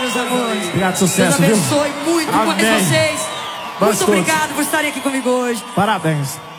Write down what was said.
meus amores. Obrigado, sucesso, Deus abençoe viu? muito Amém. mais vocês. Nós Muito todos. obrigado por estarem aqui comigo hoje. Parabéns.